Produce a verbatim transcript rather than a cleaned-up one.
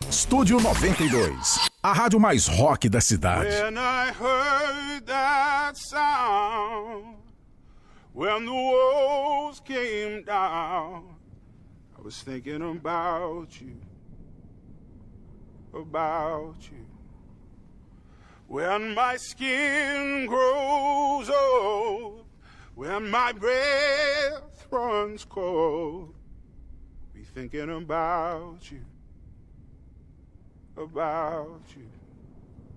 Estúdio noventa e dois. A rádio mais rock da cidade. When I heard that sound, when the walls came down, I was thinking about you, about you. When my skin grows old, when my breath runs cold, be thinking about you, about you.